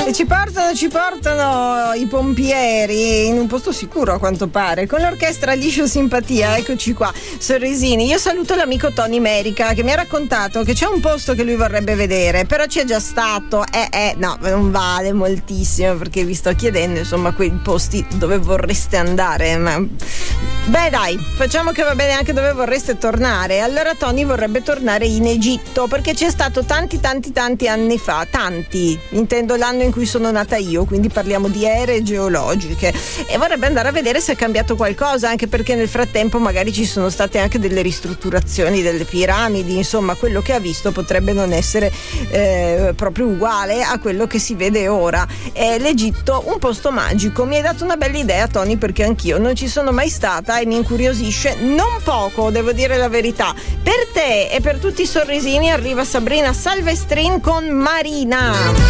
E ci portano i pompieri in un posto sicuro, a quanto pare, con l'orchestra Liscio Simpatia. Eccoci qua, sorrisini. Io saluto l'amico Tony Merica, che mi ha raccontato che c'è un posto che lui vorrebbe vedere, però ci è già stato. No, non vale moltissimo, perché vi sto chiedendo, insomma, quei posti dove vorreste andare. Ma beh, dai, facciamo che va bene anche dove vorreste tornare. Allora Tony vorrebbe tornare in Egitto, perché c'è stato tanti anni fa, intendo l'anno in cui sono nata io, quindi parliamo di ere geologiche, e vorrebbe andare a vedere se è cambiato qualcosa, anche perché nel frattempo magari ci sono state anche delle ristrutturazioni delle piramidi. Insomma, quello che ha visto potrebbe non essere proprio uguale a quello che si vede ora. L'Egitto, un posto magico. Mi hai dato una bella idea, Tony, perché anch'io non ci sono mai stata e mi incuriosisce non poco, devo dire la verità. Per te e per tutti i sorrisini arriva Sabrina Salvestrin con Marina.